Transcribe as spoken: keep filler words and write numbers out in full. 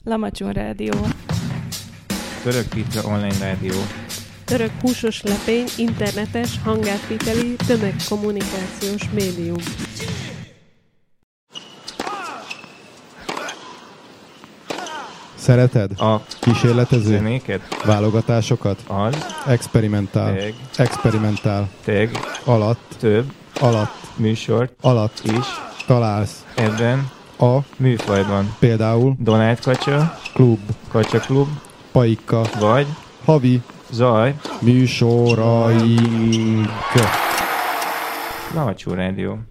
Lamacson Rádió. Török Pizza Online Rádió. Török húsos lepény, internetes, hangátviteli, tömegkommunikációs médium. Szereted? A kísérletező zenéket? Válogatásokat? Az. Experimentál. Teg. Experimentál. Teg. Alatt. Több. Alatt. Műsort. Alatt. Is. Találsz. Ebben. A. Műfajban. Például. Donát Kacsa. Klub. Kacsa Klub. Paika. Vagy. Havi. Zaj. Műsoraink. Lamacson Rádió.